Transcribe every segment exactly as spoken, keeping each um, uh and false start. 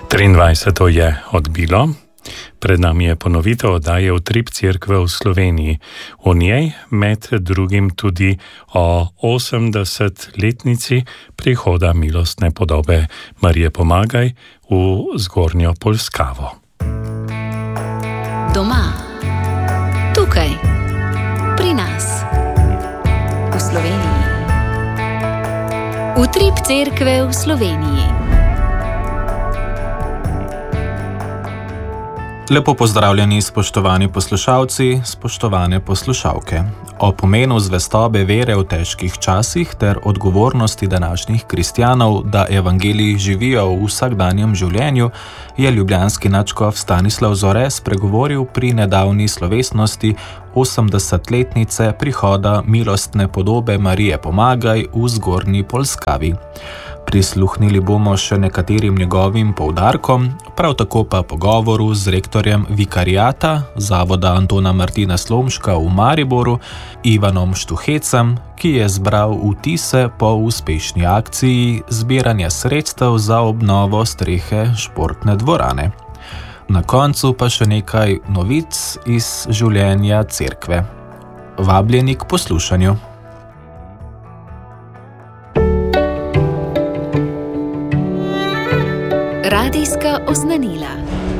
triindvajseto je odbilo. Pred nami je ponovitev oddaje Utrip cerkve v Sloveniji. V njej med drugim tudi o osemdesetletnici prihoda milostne podobe Marije Pomagaj v Zgornjo Polskavo. Doma, tukaj, pri nas, v Sloveniji. Utrip cerkve v Sloveniji. Lepo pozdravljeni, spoštovani poslušalci, spoštovane poslušalke. O pomenu zvestobe vere v težkih časih ter odgovornosti današnjih kristjanov, da evangeliji živijo v vsakdanjem življenju, je ljubljanski nadškof Stanislav Zore spregovoril pri nedavni slovesnosti osemdesetletnice prihoda milostne podobe Marije Pomagaj v Zgornji Polskavi. Prisluhnili bomo še nekaterim njegovim poudarkom, prav tako pa pogovoru z rektorjem vikariata Zavoda Antona Martina Slomška v Mariboru, Ivanom Štuhecem, ki je zbral vtise po uspešni akciji zbiranja sredstev za obnovo strehe športne dvorane. Na koncu pa še nekaj novic iz življenja cerkve. Vabljeni k poslušanju. Radijska oznanila.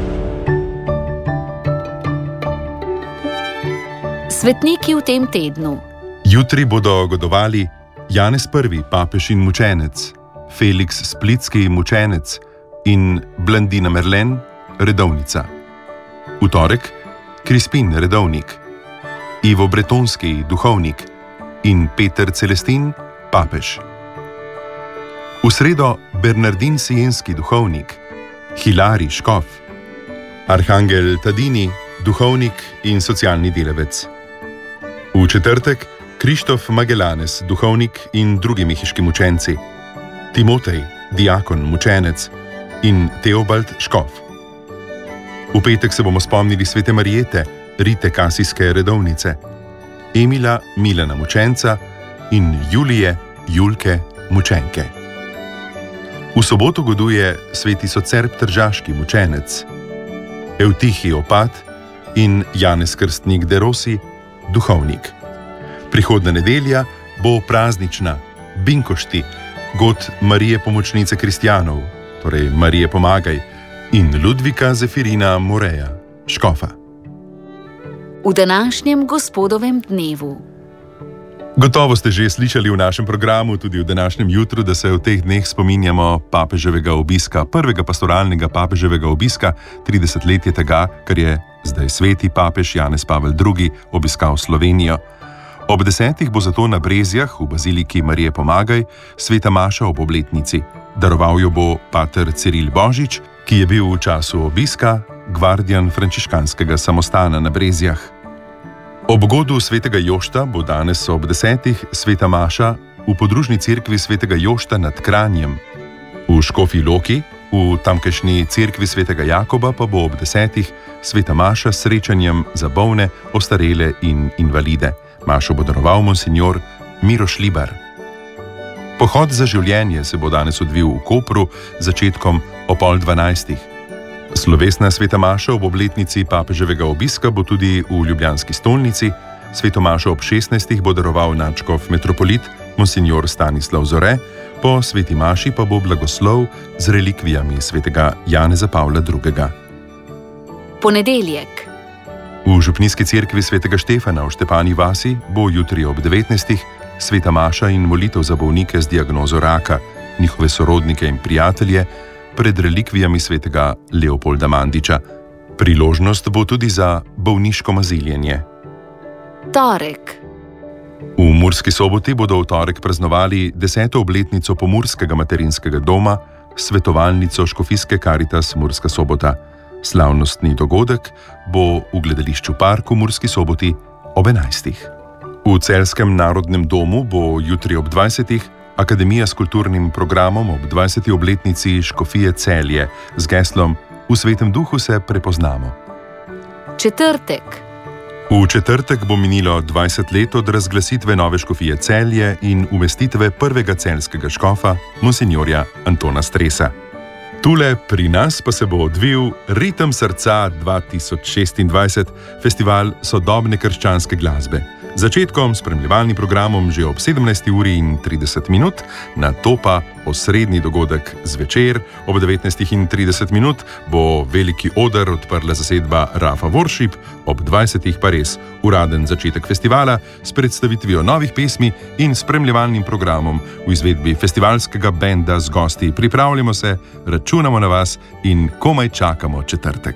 Svetniki v tem tednu. Jutri bodo godovali Janez Prvi, papež in mučenec, Felix Splitski, mučenec in Blandina Merlen, redovnica. V torek Crispin, redovnik, Ivo Bretonski, duhovnik in Peter Celestin, papež. V sredo Bernardin Sienski, duhovnik, Hilari, škof, Arhangel Tadini, duhovnik in socialni delavec. V četrtek Krištof Magellanes, duhovnik in drugi mehiški mučenci, Timotej, diakon, mučenec in Teobald, škof. V petek se bomo spomnili svete Marijete, Rite Kasijske, redovnice, Emila, Milana, mučenca in Julije, Julke, mučenke. V soboto goduje sveti Socerb Tržaški, mučenec, Evtihij, opat in Janez Krstnik de Rossi, duhovnik. Prihodna nedelja bo praznična, Binkošti, god Marije pomočnice kristjanov, torej Marije Pomagaj, in Ludvika Zefirina Moreja, škofa. V današnjem gospodovem dnevu. Gotovo ste že slišali v našem programu, tudi v današnjem jutru, da se v teh dneh spominjamo papeževega obiska, prvega pastoralnega papeževega obiska, tridesetletje tega, kar je zdaj sveti papež Janez Pavel drugi obiskal Slovenijo. Ob desetih bo zato na Brezjah v baziliki Marije Pomagaj sveta maša ob obletnici. Daroval jo bo pater Ciril Božič, ki je bil v času obiska gvardijan frančiškanskega samostana na Brezjah. Ob godu svetega Jošta bo danes ob desetih sveta maša v podružni cerkvi svetega Jošta nad Kranjem. V Škofji Loki, v tamkajšnji cerkvi svetega Jakoba pa bo ob desetih sveta maša s srečanjem za bolne, ostarele in invalide. Mašo bo daroval monsinjor Miroš Libar. Pohod za življenje se bo danes odvil v Kopru z začetkom o pol dvanajstih. Slovesna sveta maša ob obletnici papeževega obiska bo tudi v ljubljanski stolnici. Sveto mašo ob šestnajstih bo daroval nadškof metropolit monsinjor Stanislav Zore, po sveti maši pa bo blagoslov z relikvijami svetega Janeza Pavla drugega. Ponedeljek. V župnijski cerkvi svetega Štefana v Štepani vasi bo jutri ob devetnajstih sveta maša in molitev za bolnike z diagnozo raka, njihove sorodnike in prijatelje, pred relikvijami svetega Leopolda Mandiča. Priložnost bo tudi za bolniško maziljenje. Torek. V Murski Soboti bodo v torek praznovali deseto obletnico Pomurskega materinskega doma, svetovalnico Škofijske Karitas Murska Sobota. Slavnostni dogodek bo v gledališču Park v Murski Soboti ob enajstih. V Celjskem narodnem domu bo jutri ob dvajsetih Akademija s kulturnim programom ob dvajseti obletnici Škofije Celje z geslom V svetem duhu se prepoznamo. Četrtek. V četrtek bo minilo dvajset let od razglasitve nove Škofije Celje in umestitve prvega celjskega škofa, monsinjorja Antona Stresa. Tule pri nas pa se bo odvil Ritem srca dva tisoč šestindvajset, festival sodobne krščanske glasbe. Začetkom spremljevalnim programom že ob sedemnajsti uri in trideset minut, nato pa osrednji dogodek zvečer ob devetnajstih in trideset minut bo veliki oder odprla zasedba Rafa Worship, ob dvajsetih pa res uraden začetek festivala s predstavitvijo novih pesmi in spremljevalnim programom v izvedbi festivalskega benda z gosti. Pripravljamo se, računamo na vas in komaj čakamo četrtek.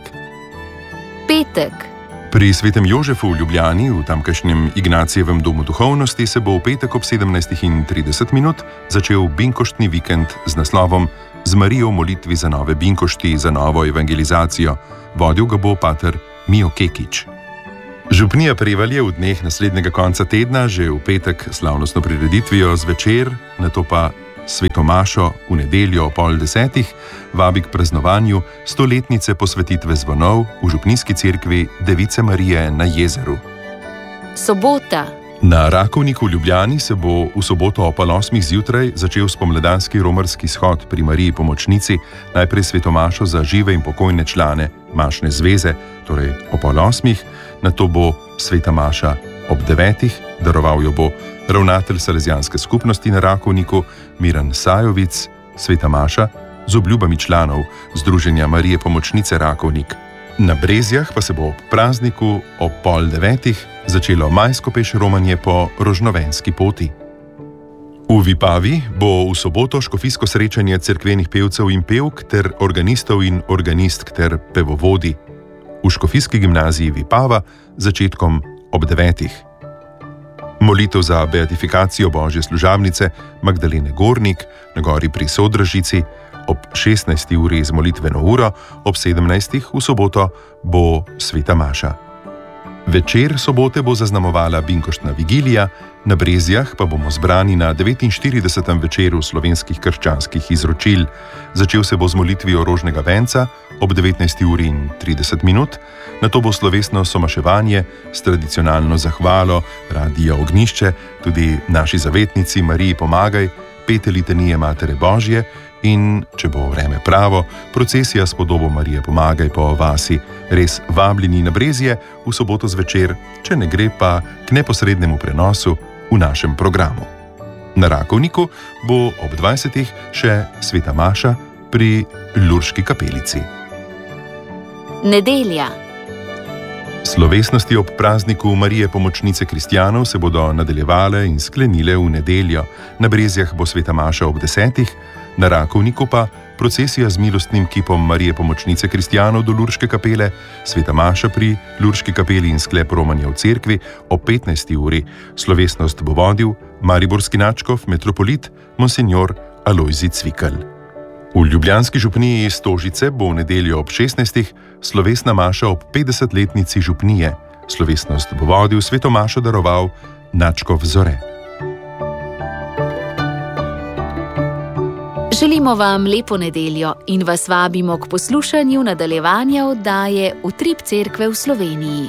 Petek. Pri Svetem Jožefu v Ljubljani, v tamkajšnjem Ignacijevem domu duhovnosti, se bo v petek ob sedemnajstih in trideset minut začel binkoštni vikend z naslovom Z Marijo v molitvi za nove binkošti, za novo evangelizacijo. Vodil ga bo pater Mijo Kekič. Župnija Prevalje v dneh naslednjega konca tedna, že v petek slavnostno prireditvijo zvečer, nato pa Sveto mašo v nedeljo o pol desetih, vabi k praznovanju stoletnice posvetitve zvonov v župnijski cerkvi Device Marije na Jezeru. Sobota. Na Rakovniku v Ljubljani se bo v soboto o pol osmih zjutraj začel spomladanski romarski shod pri Mariji Pomočnici, najprej Sveto mašo za žive in pokojne člane Mašne zveze, torej o pol osmih, nato bo Sveta maša ob devetih, daroval jo bo ravnatelj Salezijanske skupnosti na Rakovniku Miran Sajovic, Sveta maša z obljubami članov Združenja Marije Pomočnice Rakovnik. Na Brezjah pa se bo ob prazniku ob pol devetih začelo majsko peš romanje po Rožnovenski poti. V Vipavi bo v soboto škofijsko srečanje cerkvenih pevcev in pevk ter organistov in organistk ter pevovodi. V škofijski gimnaziji Vipava začetkom ob devetih. Molitev za beatifikacijo Božje služabnice Magdalene Gornik na gori pri Sodražici ob šestnajsti uri z molitveno uro, ob sedemnajstih v soboto bo Sveta maša. Večer sobote bo zaznamovala binkoštna vigilija, na Brezjah pa bomo zbrani na devetinštiridesetem večeru slovenskih krščanskih izročil. Začel se bo z molitvijo rožnega venca ob devetnajsti uri in trideset minut, nato bo slovesno somaševanje s tradicionalno zahvalo Radia Ognjišče, tudi naši zavetnici Mariji pomagaj, pete litanije Matere Božje in, če bo vreme pravo, procesija s podobo Marije pomagaj po vasi. Res vabljeni na Brezje v soboto zvečer, če ne gre pa k neposrednemu prenosu v našem programu. Na Rakovniku bo ob dvajsetih še Sveta maša pri Lurški kapelici. Nedelja. Slovesnosti ob prazniku Marije Pomočnice kristjanov se bodo nadaljevale in sklenile v nedeljo. Na Brezjah bo Sveta maša ob desetih, na Rakovniku pa procesija z milostnim kipom Marije Pomočnice kristjanov do Lurške kapele, Sveta maša pri Lurški kapeli in sklep romanja v cerkvi ob petnajsti uri. Slovesnost bo vodil mariborski nadškof metropolit monsinjor Alojzij Cvikl. V ljubljanski župniji Stožice bo v nedeljo ob šestnajstih slovesna maša ob petdesetletnici župnije. Slovesnost bo vodil, Sveto mašo daroval nadškof Zore. Želimo vam lepo nedeljo in vas vabimo k poslušanju nadaljevanja oddaje Utrip cerkve v Sloveniji.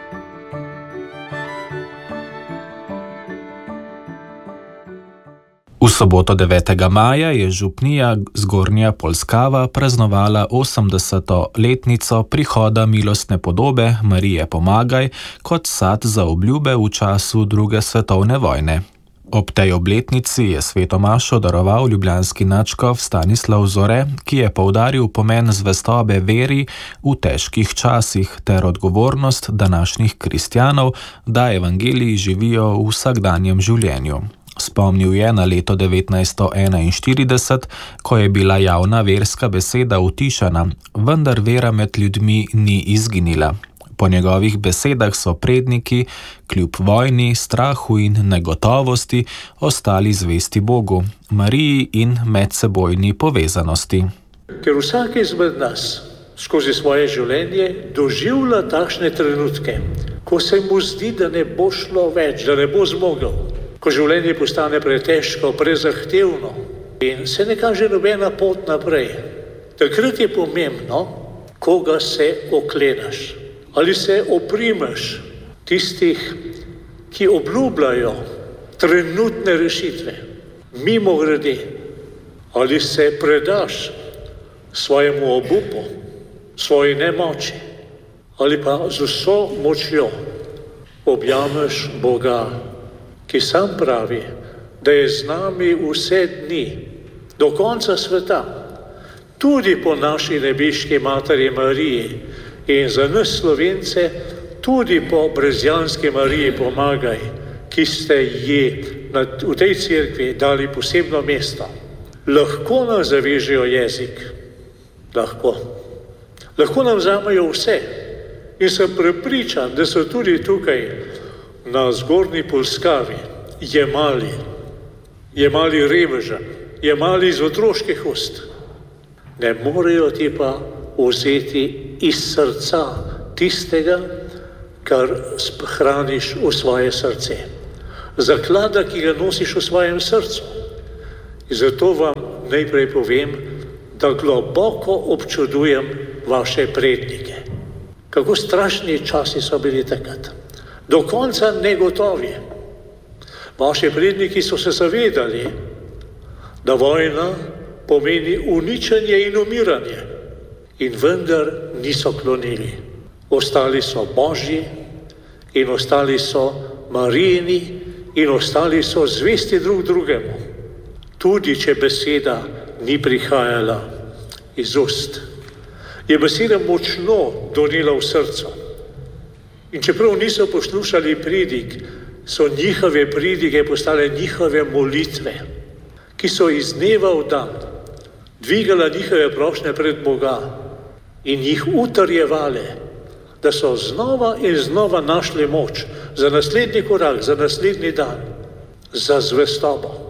V soboto devetega maja je župnija Zgornja Polskava praznovala osemdeseto letnico prihoda milostne podobe Marije pomagaj kot sad za obljube v času druge svetovne vojne. Ob tej obletnici je Sveto mašo daroval ljubljanski nadškof Stanislav Zore, ki je poudaril pomen zvestobe veri v težkih časih ter odgovornost današnjih kristjanov, da evangeliji živijo v vsakdanjem življenju. Spomnil je na leto devetnajststo enainštirideset, ko je bila javna verska beseda utišana, vendar vera med ljudmi ni izginila. Po njegovih besedah so predniki, kljub vojni, strahu in negotovosti, ostali zvesti Bogu, Mariji in medsebojni povezanosti. Ker vsak izmed nas skozi svoje življenje doživlja takšne trenutke, ko se mu zdi, da ne bo šlo več, da ne bo zmogel, ko življenje postane pretežko, prezahtevno in se ne kaže nobena pot naprej. Takrat je pomembno, koga se okledaš. Ali se oprimeš tistih, ki obljubljajo trenutne rešitve, mimo grede, ali se predaš svojemu obupu, svoji nemoči ali pa z vso močjo objameš Boga, ki sam pravi, da je z nami vse dni, do konca sveta, tudi po naši nebeški materi Mariji in za nas Slovence tudi po brezjanski Mariji pomagaj, ki ste ji v tej cerkvi dali posebno mesto. Lahko nam zavežejo jezik, lahko. Lahko nam vzamejo vse in sem prepričan, da so tudi tukaj na zgornji Polskavi jemali, jemali revežem, jemali iz otroških ust. Ne morejo ti pa vzeti iz srca tistega, kar hraniš v svoje srce. Zaklada, ki ga nosiš v svojem srcu. In zato vam najprej povem, da globoko občudujem vaše prednike. Kako strašni časi so bili takrat. Do konca negotovi. Vaši predniki so se zavedali, da vojna pomeni uničenje in umiranje. In vendar niso klonili. Ostali so Božji in ostali so Marijini in ostali so zvesti drug drugemu. Tudi če beseda ni prihajala iz ust. Je beseda močno donela v srcu. In čeprav niso poslušali pridig, so njihove pridige postale njihove molitve, ki so iz dneva v dan dvigala njihove prošnje pred Boga in jih utrjevale, da so znova in znova našli moč za naslednji korak, za naslednji dan, za zvestobo.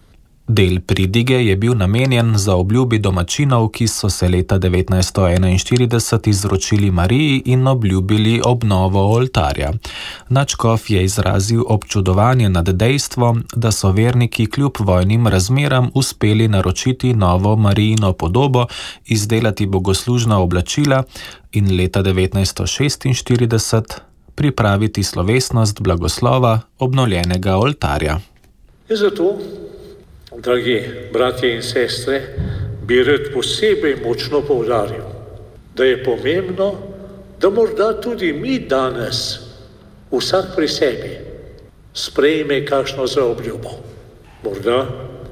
Del pridige je bil namenjen za obljubi domačinov, ki so se leta devetnajststo enainštirideset izročili Mariji in obljubili obnovo oltarja. Nadškof je izrazil občudovanje nad dejstvom, da so verniki kljub vojnim razmeram uspeli naročiti novo Marijino podobo, izdelati bogoslužna oblačila in leta devetnajststo šestinštirideset pripraviti slovesnost blagoslova obnovljenega oltarja. In zato, dragi bratje in sestre, bi rad posebej močno poudaril, da je pomembno, da morda tudi mi danes, vsak pri sebi, sprejme kakšno zaobljubo. Morda,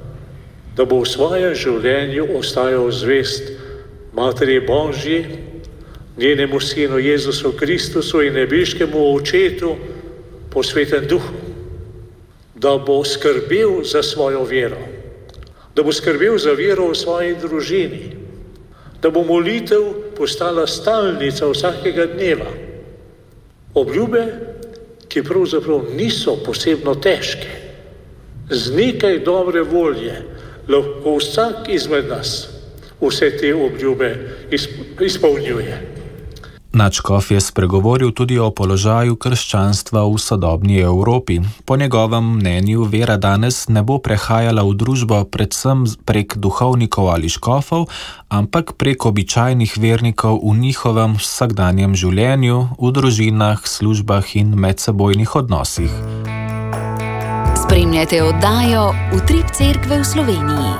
da bo v svojem življenju ostajal zvest Materi Božji, njenemu Sinu Jezusu Kristusu in nebeškemu Očetu po Svetem Duhu, da bo skrbel za svojo vero, da bo skrbel za vero v svoji družini, da bo molitev postala stalnica vsakega dneva. Obljube, ki pravzaprav niso posebno težke, z nekaj dobre volje lahko vsak izmed nas vse te obljube izpolnjuje. Nadškof je spregovoril tudi o položaju krščanstva v sodobni Evropi. Po njegovem mnenju vera danes ne bo prehajala v družbo predvsem prek duhovnikov ali škofov, ampak prek običajnih vernikov v njihovem vsakdanjem življenju, v družinah, službah in medsebojnih odnosih. Spremljate oddajo Utrip Cerkve v Sloveniji.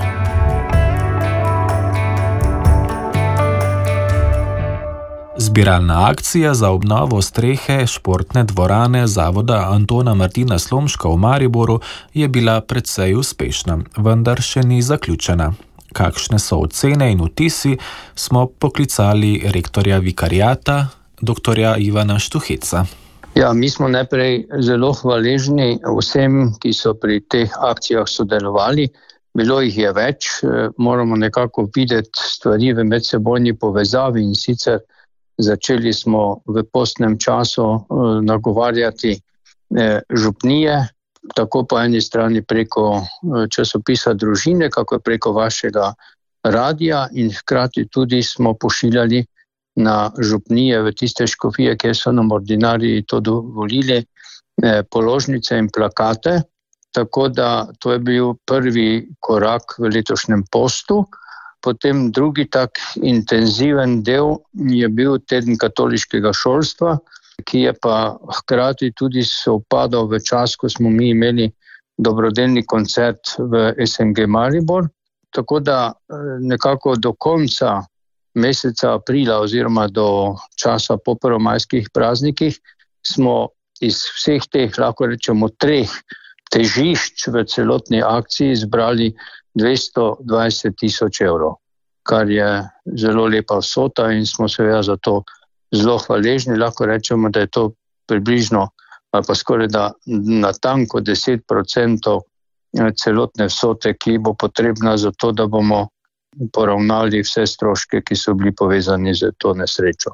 Zbiralna akcija za obnovo strehe športne dvorane Zavoda Antona Martina Slomška v Mariboru je bila precej uspešna, vendar še ni zaključena. Kakšne so ocene in vtisi, smo poklicali rektorja vikariata, doktorja Ivana Štuheca. Ja, mi smo najprej zelo hvaležni vsem, ki so pri teh akcijah sodelovali. Bilo jih je več, moramo nekako videti stvari v medsebojni povezavi in sicer začeli smo v postnem času nagovarjati župnije, tako po eni strani preko časopisa Družine, kako preko vašega radija in hkrati tudi smo pošiljali na župnije v tiste škofije, kjer so nam ordinariji to dovolili, položnice in plakate. Tako da to je bil prvi korak v letošnjem postu. Potem drugi tak intenziven del je bil teden katoliškega šolstva, ki je pa hkrati tudi sovpadal v čas, ko smo mi imeli dobrodelni koncert v S N G Maribor. Tako da nekako do konca meseca aprila oziroma do časa po prvomajskih praznikih smo iz vseh teh, lahko rečemo, treh težišč v celotni akciji zbrali dvesto dvajset tisoč evrov, kar je zelo lepa vsota in smo seveda za to zelo hvaležni. Lahko rečemo, da je to približno ali pa skoraj da natanko deset procentov celotne vsote, ki bo potrebna za to, da bomo poravnali vse stroške, ki so bili povezani z to nesrečo.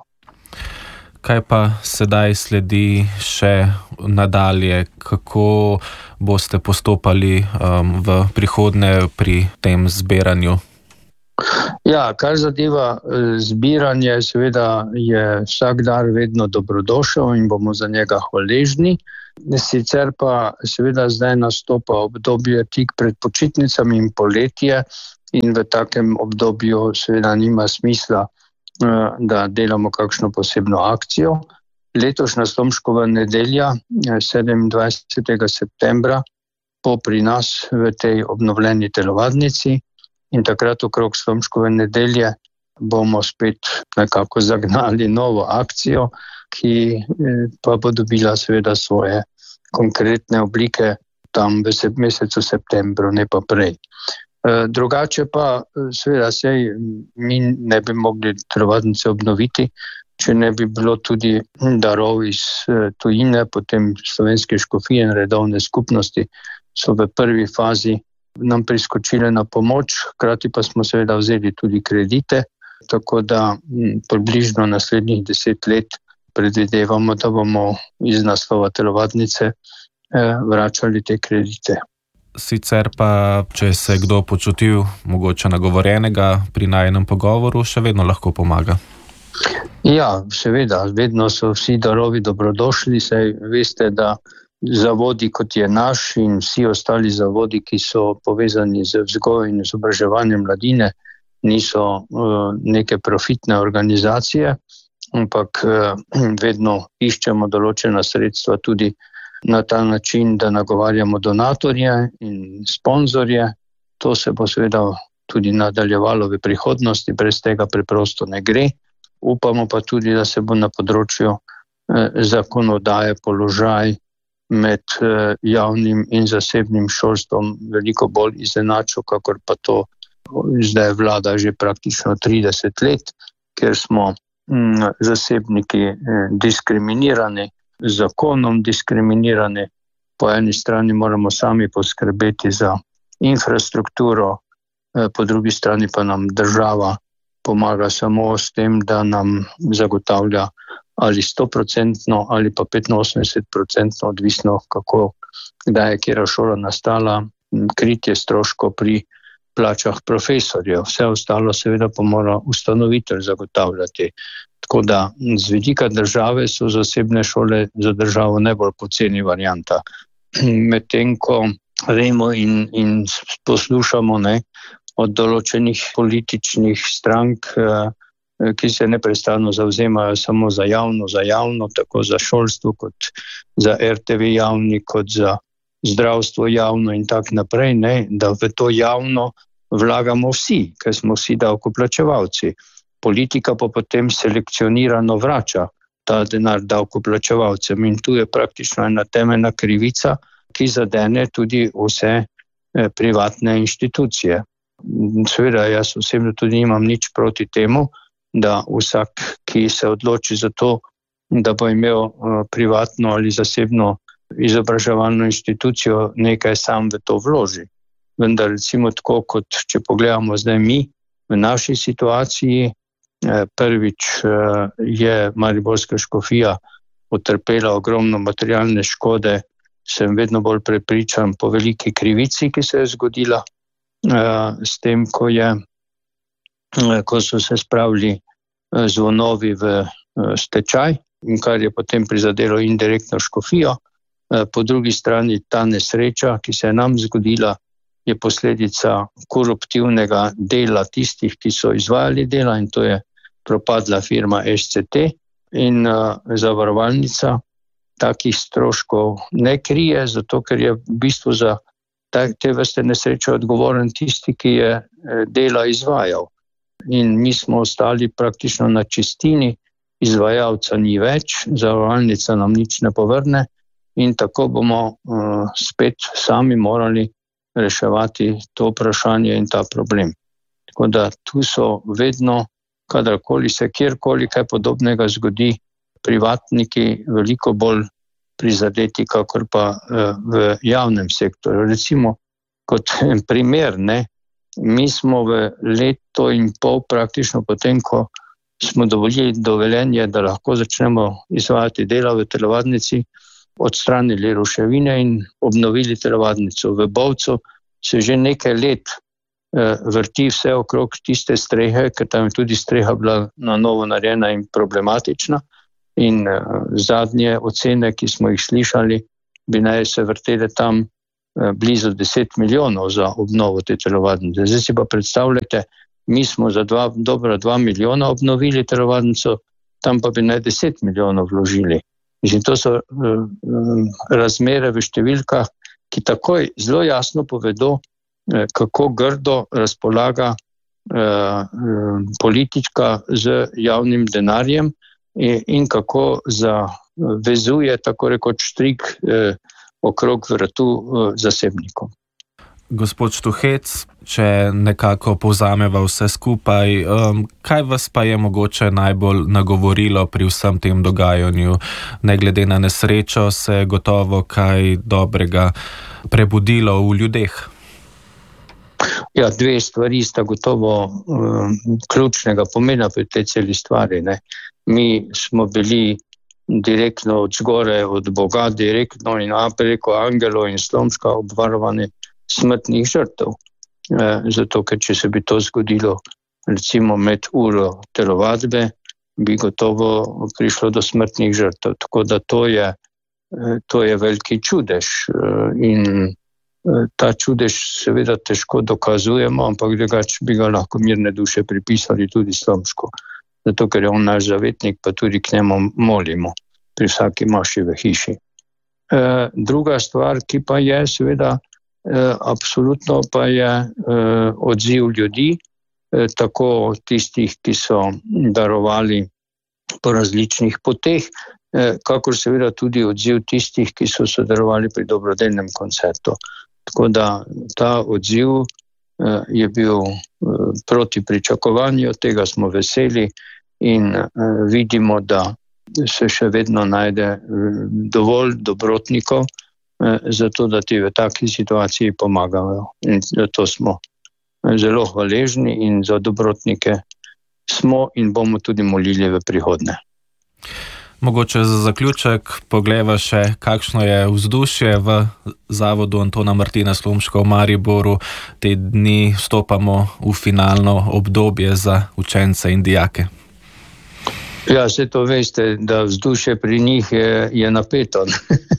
Kaj pa sedaj sledi še nadalje? Kako boste postopali um, v prihodnje pri tem zbiranju? Ja, kar zadeva zbiranje, seveda je vsak dar vedno dobrodošel in bomo za njega hvaležni. Sicer pa seveda zdaj nastopa obdobje tik pred počitnicami in poletje in v takem obdobju seveda nima smisla, da delamo kakšno posebno akcijo. Letošnja Slomškova nedelja, sedemindvajsetega septembra, bo pri nas v tej obnovljeni telovadnici in takrat okrog Slomškove nedelje bomo spet nekako zagnali novo akcijo, ki pa bo dobila seveda svoje konkretne oblike tam v mesecu septembru, ne pa prej. Drugače pa seveda sej mi ne bi mogli telovadnice obnoviti, če ne bi bilo tudi darov iz tujine, potem slovenske škofije in redovne skupnosti so v prvi fazi nam priskočile na pomoč, hkrati pa smo seveda vzeli tudi kredite, tako da približno naslednjih deset let predvidevamo, da bomo iz naslova telovadnice vračali te kredite. Sicer pa, če se je kdo počutil mogoče nagovorjenega pri najinem pogovoru, še vedno lahko pomaga. Ja, seveda, vedno so vsi darovi dobrodošli, saj veste, da zavodi kot je naš in vsi ostali zavodi, ki so povezani z vzgojo in izobraževanjem mladine, niso uh, neke profitne organizacije, ampak uh, vedno iščemo določena sredstva tudi na ta način, da nagovarjamo donatorje in sponzorje. To se bo seveda tudi nadaljevalo v prihodnosti, brez tega preprosto ne gre. Upamo pa tudi, da se bo na področju eh, zakonodaje položaj med eh, javnim in zasebnim šolstvom veliko bolj izenačil, kakor pa to zdaj vlada že praktično trideset let, ker smo hm, zasebniki eh, diskriminirani, zakonom diskriminirani. Po eni strani moramo sami poskrbeti za infrastrukturo, eh, po drugi strani pa nam država pomaga samo s tem, da nam zagotavlja ali sto procentno ali pa petinosemdeset procentno, odvisno kako, kdaj je kjera šola nastala, kritje stroškov pri plačah profesorjev. Vse ostalo seveda pa mora ustanovitelj zagotavljati. Tako da z vidika države so zasebne šole za državo najbolj poceni varianta. Medtem ko vemo in, in poslušamo ne, od določenih političnih strank, ki se neprestano zavzemajo samo za javno, za javno, tako za šolstvo, kot za er te ve javni, kot za zdravstvo javno in tak naprej, ne, da v to javno vlagamo vsi, ker smo vsi davkoplačevalci. Politika pa potem selekcionirano vrača ta denar davkoplačevalcem in tu je praktično ena temeljna krivica, ki zadene tudi vse privatne inštitucije. Seveda, jaz osebno tudi nimam nič proti temu, da vsak, ki se odloči za to, da bo imel privatno ali zasebno izobraževalno inštitucijo, nekaj sam v to vloži. Vendar recimo tako, kot če pogledamo zdaj mi v naši situaciji, prvič je mariborska škofija utrpela ogromno materialne škode, sem vedno bolj prepričan po veliki krivici, ki se je zgodila s tem, ko je ko so se spravili zvonovi v stečaj, kar je potem prizadelo indirektno škofijo. Po drugi strani ta nesreča, ki se je nam zgodila, je posledica koruptivnega dela tistih, ki so izvajali dela, in to je propadla firma es ce te in uh, zavarovalnica takih stroškov ne krije, zato ker je v bistvu za te vrste nesreče odgovoren tisti, ki je dela izvajal. in mi smo ostali praktično na čistini, izvajalca ni več, zavarovalnica nam nič ne povrne in tako bomo uh, spet sami morali reševati to vprašanje in ta problem. Tako da tu so vedno, kadarkoli se kjerkoli kaj podobnega zgodi, privatniki veliko bolj prizadeti, kakor pa uh, v javnem sektorju. Recimo, kot primer, ne, mi smo v leto in pol praktično potem, ko smo dovolili dovoljenje, da lahko začnemo izvajati dela v telovadnici, odstranili ruševine in obnovili telovadnico. V Bovcu se že nekaj let eh, vrti vse okrog tiste strehe, ker tam je tudi streha bila na novo narejena in problematična. In eh, zadnje ocene, ki smo jih slišali, bi naj se vrtele tam eh, blizu deset milijonov za obnovo te telovadnice. Zdaj si pa predstavljate, mi smo za dva, dobro dva milijona obnovili telovadnico, tam pa bi naj deset milijonov vložili. In to so uh, razmere v številkah, ki takoj zelo jasno povedo, uh, kako grdo razpolaga uh, politika z javnim denarjem in, in kako zavezuje tako rekoč štrik uh, okrog vratu uh, zasebnikom. Gospod Štuhec, če nekako povzameva vse skupaj, um, kaj vas pa je mogoče najbolj nagovorilo pri vsem tem dogajanju? Ne glede na nesrečo se je gotovo kaj dobrega prebudilo v ljudeh. Ja, dve stvari sta gotovo um, ključnega pomena pri tej celi stvari. Ne. Mi smo bili direktno od zgore, od Boga, direktno in preko angelov in slomška obvarovani smrtnih žrtev. E, zato, ker če se bi to zgodilo recimo med uro telovadbe, bi gotovo prišlo do smrtnih žrtev. Tako da to je, to je veliki čudež. In ta čudež seveda težko dokazujemo, ampak drugače bi ga lahko mirne duše pripisali tudi slomšku. Zato, ker je on naš zavetnik, pa tudi k njemu molimo pri vsaki maši v hiši. E, druga stvar, ki pa je seveda Uh, absolutno pa je uh, odziv ljudi, uh, tako tistih, ki so darovali po različnih poteh, uh, kakor seveda tudi odziv tistih, ki so sodelovali pri dobrodelnem koncertu. Tako da ta odziv uh, je bil uh, proti pričakovanju, tega smo veseli in uh, vidimo, da se še vedno najde uh, dovolj dobrotnikov, zato da ti v taki situaciji pomagajo. In zato smo zelo hvaležni in za dobrotnike smo in bomo tudi molili v prihodnje. Mogoče za zaključek pogleva še, kakšno je vzdušje v Zavodu Antona Martina Slomška v Mariboru. Te dni vstopamo v finalno obdobje za učence in dijake. Ja, se to veste, da vzdušje pri njih je, je napeto.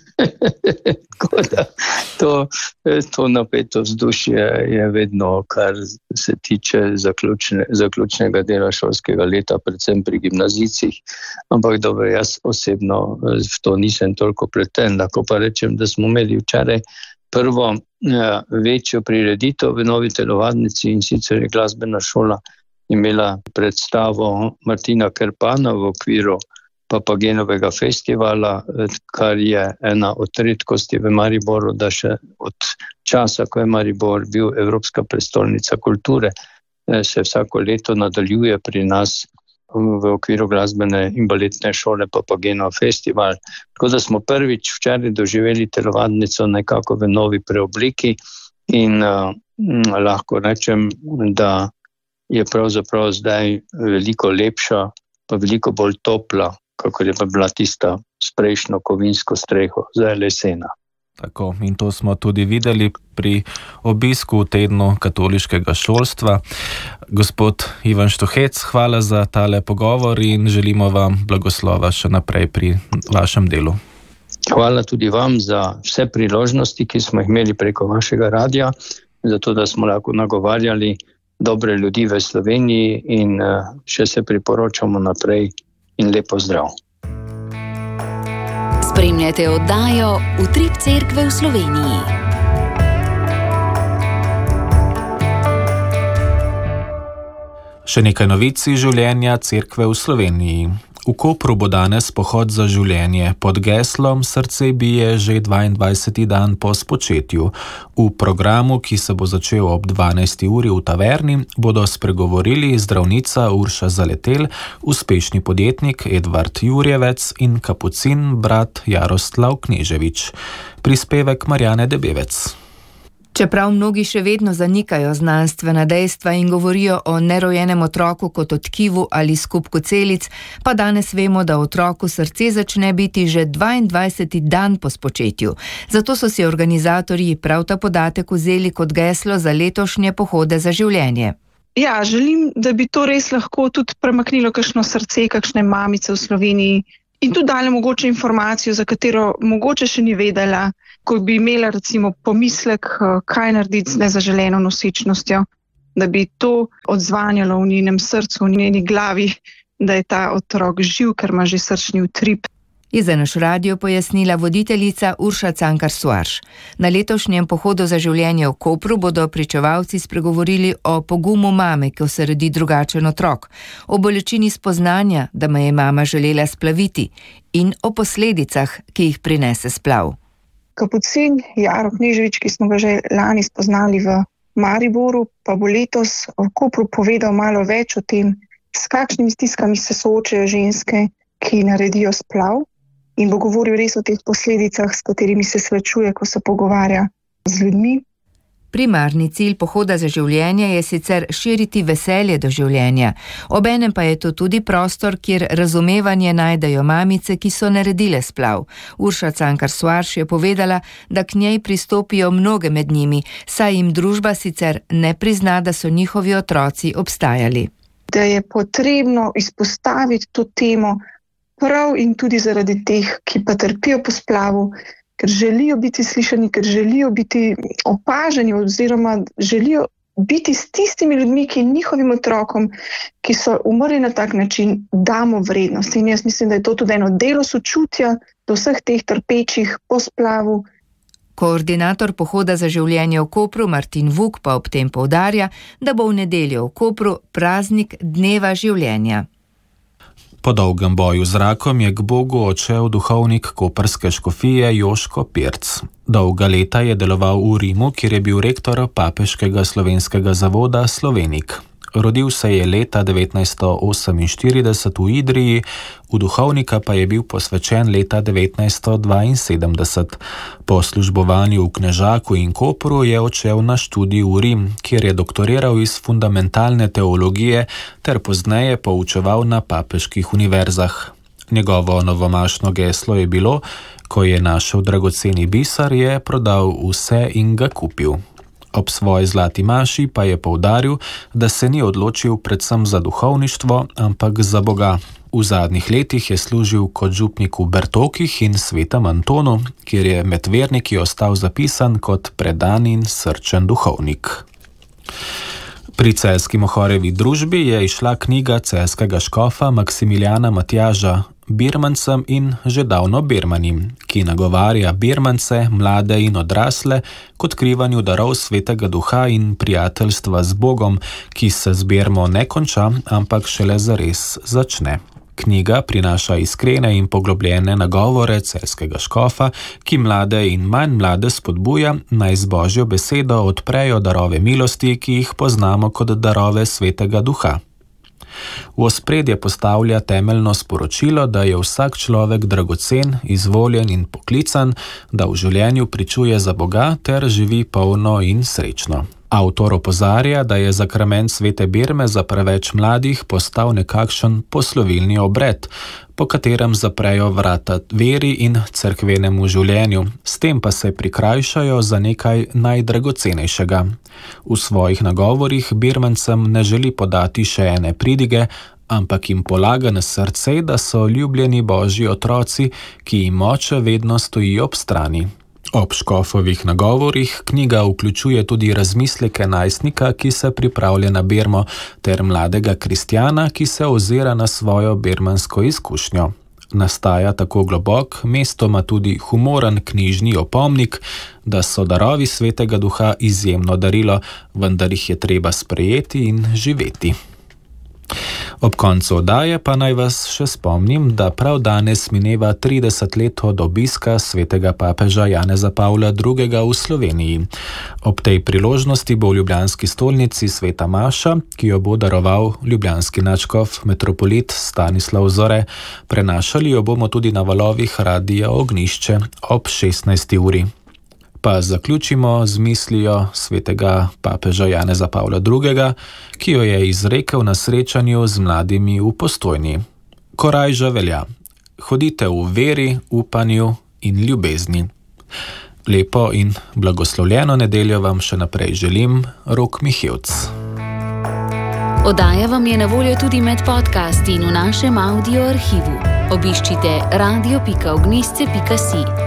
Da, to, to napeto vzdušje je vedno, kar se tiče zaključne, zaključnega dela šolskega leta, predvsem pri gimnazijcih. Ampak dobro, jaz osebno v to nisem toliko pleten. Lahko pa rečem, da smo imeli včeraj prvo ja, večjo prireditev v novi telovadnici in sicer je glasbena šola imela predstavo Martina Krpana v okviru Papagenovega festivala, kar je ena od redkosti v Mariboru, da še od časa, ko je Maribor bil Evropska prestolnica kulture, se vsako leto nadaljuje pri nas v okviru glasbene in baletne šole Papagenov festival. Tako da smo prvič včeraj doživeli telovadnico nekako v novi preobliki in uh, lahko rečem, da je pravzaprav zdaj veliko lepša, pa veliko bolj topla, kako je pa bila tista s prejšnjo kovinsko streho, zdaj je lesena. Tako, in to smo tudi videli pri obisku v tednu katoliškega šolstva. Gospod Ivan Štuhec, hvala za tale pogovor in želimo vam blagoslova še naprej pri vašem delu. Hvala tudi vam za vse priložnosti, ki smo jih imeli preko vašega radija, zato da smo lahko nagovarjali dobre ljudi v Sloveniji in še se priporočamo naprej in lepo zdrav. Spremljate oddajo Utrip Cerkve v Sloveniji. Še nekaj novic iz življenja cerkve v Sloveniji. V Kopru bo danes pohod za življenje pod geslom Srce bije že dvaindvajseti dan po spočetju. V programu, ki se bo začel ob dvanajsti uri v taverni, bodo spregovorili zdravnica Urša Zaletel, uspešni podjetnik Edvard Jurjevec in kapucin brat Jaroslav Kneževič. Prispevek Marjane Debevec. Čeprav mnogi še vedno zanikajo znanstvena dejstva in govorijo o nerojenem otroku kot o tkivu ali skupku celic, pa danes vemo, da otroku srce začne biti že dvaindvajseti dan po spočetju. Zato so si organizatorji prav ta podatek vzeli kot geslo za letošnje pohode za življenje. Ja, želim, da bi to res lahko tudi premaknilo kakšno srce, kakšne mamice v Sloveniji in tudi dali mogoče informacijo, za katero mogoče še ni vedela, ko bi imela recimo pomislek, kaj narediti z nezaželeno nosečnostjo, da bi to odzvanjalo v njenem srcu, v njeni glavi, da je ta otrok živ, ker ima že srčni utrip. Je za naš radio pojasnila voditeljica Urša Cankar-Suarš. Na letošnjem pohodu za življenje v Kopru bodo pričevalci spregovorili o pogumu mame, ko se rodi drugačen otrok, o bolečini spoznanja, da me je mama želela splaviti, in o posledicah, ki jih prinese splav. Kapucin Jaro Kneževič, ki smo ga že lani spoznali v Mariboru, pa bo letos v Kopru povedal malo več o tem, s kakšnimi stiskami se soočajo ženske, ki naredijo splav, in bo govoril res o teh posledicah, s katerimi se srečuje, ko se pogovarja z ljudmi. Primarni cilj pohoda za življenje je sicer širiti veselje do življenja. Obenem pa je to tudi prostor, kjer razumevanje najdejo mamice, ki so naredile splav. Urša Cankar-Suarš je povedala, da k njej pristopijo mnoge med njimi, saj jim družba sicer ne prizna, da so njihovi otroci obstajali. Da je potrebno izpostaviti to temo prav in tudi zaradi teh, ki pa trpijo po splavu, ker želijo biti slišani, ker želijo biti opaženi oziroma želijo biti s tistimi ljudmi, ki njihovim otrokom, ki so umrli na tak način, damo vrednost. In jaz mislim, da je to tudi eno delo sočutja do vseh teh trpečih po splavu. Koordinator pohoda za življenje v Kopru Martin Vuk pa ob tem poudarja, da bo v nedeljo v Kopru praznik dneva življenja. Po dolgem boju z rakom je k Bogu odšel duhovnik koprske škofije Joško Pirc. Dolga leta je deloval v Rimu, kjer je bil rektor papeškega slovenskega zavoda Slovenik. Rodil se je leta devetnajststo oseminštirideset v Idriji, v duhovnika pa je bil posvečen leta devetnajststo dvainsedemdeset. Po službovanju v Knežaku in Kopru je odšel na študij v Rim, kjer je doktoriral iz fundamentalne teologije ter pozneje poučeval na papeških univerzah. Njegovo novomašno geslo je bilo: ko je našel dragoceni biser, je prodal vse in ga kupil. Ob svoji zlati maši pa je poudaril, da se ni odločil predvsem za duhovništvo, ampak za Boga. V zadnjih letih je služil kot župnik v Bertokih in Svetem Antonu, kjer je med verniki ostal zapisan kot predan in srčen duhovnik. Pri celjski Mohorjevi družbi je izšla knjiga celjskega škofa Maksimiljana Matjaža Birmancem in že davno Birmanim, ki nagovarja Birmance, mlade in odrasle, k odkrivanju darov Svetega Duha in prijateljstva z Bogom, ki se z Birmo ne konča, ampak šele zares začne. Knjiga prinaša iskrene in poglobljene nagovore celjskega škofa, ki mlade in manj mlade spodbuja, naj z Božjo besedo odprejo darove milosti, ki jih poznamo kot darove Svetega Duha. V ospredje postavlja temeljno sporočilo, da je vsak človek dragocen, izvoljen in poklican, da v življenju pričuje za Boga ter živi polno in srečno. Avtor opozarja, da je zakrament svete Birme za preveč mladih postal nekakšen poslovilni obred, po katerem zaprejo vrata veri in cerkvenemu življenju, s tem pa se prikrajšajo za nekaj najdragocenejšega. V svojih nagovorih Birmancem ne želi podati še ene pridige, ampak jim polaga na srce, da so ljubljeni Božji otroci, ki jim oče vedno stoji ob strani. Ob škofovih nagovorih knjiga vključuje tudi razmisleke najstnika, ki se pripravlja na Birmo, ter mladega kristjana, ki se ozira na svojo birmansko izkušnjo. Nastaja tako globok, mestoma tudi humoren knjižni opomnik, da so darovi Svetega Duha izjemno darilo, vendar jih je treba sprejeti in živeti. Ob koncu oddaje pa naj vas še spomnim, da prav danes mineva trideset let od obiska svetega papeža Janeza Pavla drugega. v Sloveniji. Ob tej priložnosti bo v ljubljanski stolnici sveta maša, ki jo bo daroval ljubljanski nadškof metropolit Stanislav Zore. Prenašali jo bomo tudi na valovih Radia Ognjišče ob šestnajsti uri. Pa zaključimo z mislijo svetega papeža Janeza Pavla drugega., ki jo je izrekel na srečanju z mladimi v Postojni. Korajža velja: hodite v veri, upanju in ljubezni. Lepo in blagoslovljeno nedeljo vam še naprej želim, Rok Mihevc. Oddaja vam je na voljo tudi med podcasti in v našem audio arhivu. Obiščite radio pika ognjišče pika si.